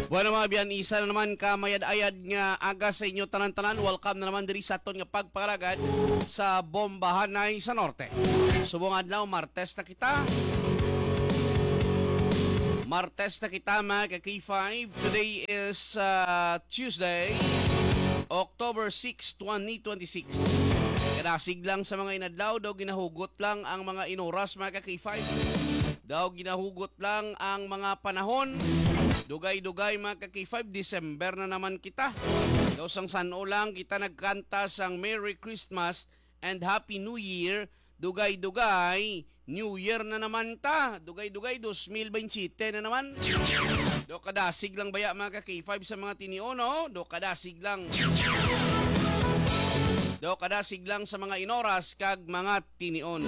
Bueno mga biyan, isa na naman kamayad-ayad nga aga sa inyo tanan-tanan. Welcome na naman diri sa aton nga pagpalagad sa Bombahanay sa Norte. Subong adlaw, Martes na kita. Mga ka-K5. Today is Tuesday, October 6, 2026. Kadasig lang sa mga inadlaw, daw ginahugot lang ang mga inoras mga ka-K5. Daw ginahugot lang ang mga panahon. Dugay-dugay mga ka-K5, December na naman kita. Daw sang sano lang kita nagkanta sang Merry Christmas and Happy New Year. Dugay-dugay, New Year na naman ta. Dugay-dugay, 2027 na naman. Do kadasig lang baya mga ka-K5 sa mga tinion, no? Do kadasig lang sa mga inoras kag mga tinion.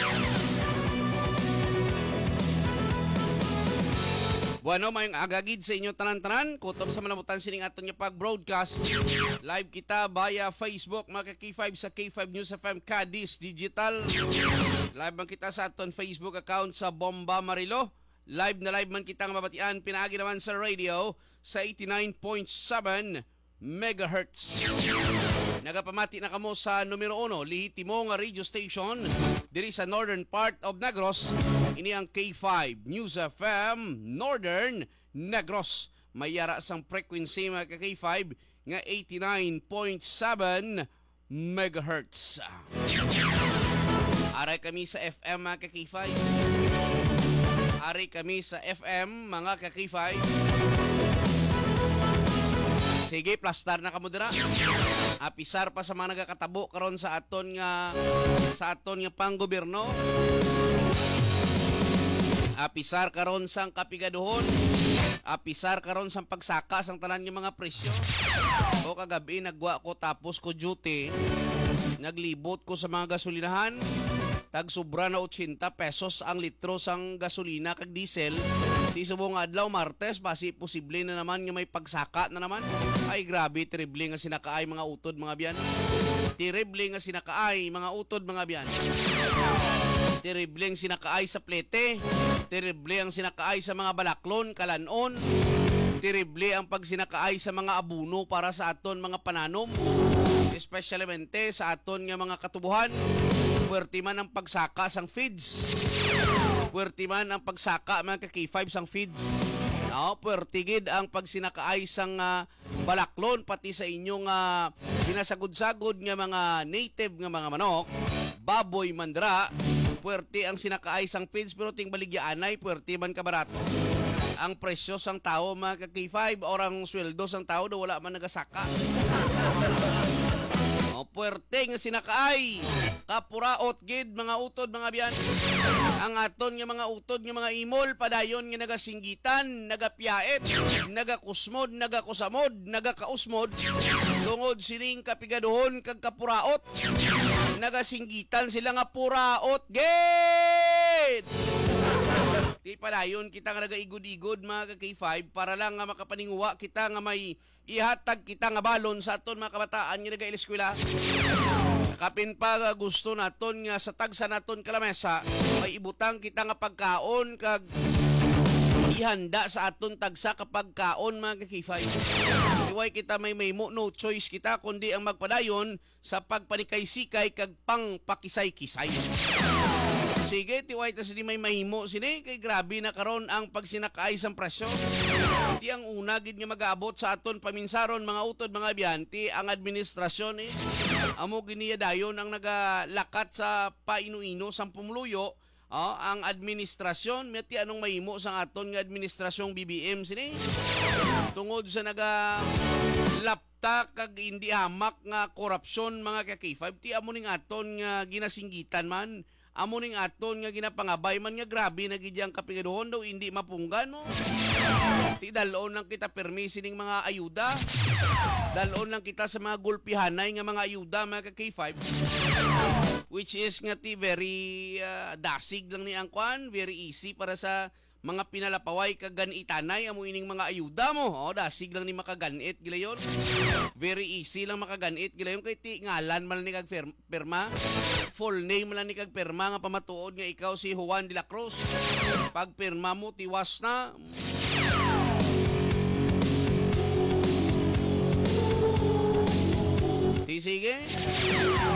Bueno, mayong agagid sa inyo tanan-tanan. Kutob sa manamutan sining aton nga pag-broadcast. Live kita via Facebook, mga ka-K5 sa K5 News FM Cadiz Digital. Live man kita sa aton Facebook account sa Bomba Marilo. Live man kita nga mabatian. Pinaagi naman sa radio sa 89.7 MHz. Nagapamati na kamo sa numero 1, lihitimo nga radio station diri sa northern part of Negros. Ini ang K5 News FM Northern Negros. Mayara sang frequency mga ka-K5 nga 89.7 MHz. Aray kami sa FM mga ka-K5. Aray kami sa FM mga ka-K5. Sige, plastar na kamo dira. Apisar pa sa mga nagakatabo karon sa aton nga panggobyerno. Apisar karon sang kapigaduhon. Apisar karon sang pagsaka sang tanan nga mga presyo. O kagabi nagwa ko tapos ko duty. Naglibot ko sa mga gasolinahan. Tag sobra na 80 pesos ang litro sang gasolina kag diesel. Di subong adlaw Martes, basi posible na naman nga may pagsaka na naman. Ay grabe, terrible nga sinakaay mga utod mga biyan. Terrible nga sinakaay mga utod mga biyan. Terrible ang sinakaay sa plete. Terrible ang sinakaay sa mga balaklon, kalanon. Terrible ang pagsinakaay sa mga abuno para sa aton mga pananom. Especialmente sa aton nga mga katubuhan. Puwerte man ang pagsaka sang feeds. Puwerte man ang pagsaka mga ka-K5 sang feeds. No, puwerte gid ang pagsinakaay sang balaklon pati sa inyong sinasagod-sagod nga mga native nga mga manok, baboy mandra. Puwerte ang sinakaay sang feeds pero ting baligyaanay puwerte man ka barato. Ang presyo sang tao mga ka-K5 or ang sweldo sang tao daw wala man nagasaka. O puwerte nga sinakaay kapuraot gid mga utod mga biyan. Ang aton nga mga utod nga mga imol padayon nga nagasinggitan, nagapiyaet, nagakusmod, nagakusamod, nagakausmod tungod sining kapigaduhon kag kapuraot. Nagasinggitan sila nga puraot gid. Di padayon kita nga nagaigod-igod mga ka-K5 para lang nga makapaninguwa kita nga may ihatag kita nga balon sa aton mga kabataan nga nagaileskwela. Kapin pa gusto naton nga sa tagsa naton kalamesa may ibutang kita nga pagkaon kag ihanda sa aton tagsa kapag kaon mga ka-K5. Iway kita may no choice kita kundi ang magpadayon sa pagpanikay-sikay kag pangpakisay-kisay. Sige, tiway ta sini may mahimo sini kay grabe na karon ang pagsinakaay sang presyo. Ti ang una gid nga mag-aabot sa aton paminsaron mga utod mga biyanti ang administrasyon amo giniya dayon ang nagalakat sa painuino sang pumuluyo. Ang administrasyon meti anong mahimo sang aton nga administrasyong BBM sini. Tungod sa lapta kag hindi hamak nga korupsyon mga ka-K5 ti amo ning aton nga ginasinggitan man. Amo ning aton nga ginapangabay man nga grabe na gid yang kapigaduhon daw hindi mapunggan mo. Ti dalon lang kita permisi ning mga ayuda. Dalon lang kita sa mga gulpihanay nga mga ayuda mga ka-K5. Which is nga ti very dasig lang ni ang kwan, very easy para sa mga pinalapaway kag ganitanay amo ining mga ayuda mo. Dasig lang ni makaganit gilayon. Very easy lang makaganit gilayon kay ti ngalan man ni kag perma. Full name man ni kag perma nga pamatuod nga ikaw si Juan de la Cruz. Pag perma mo tiwas na Sige.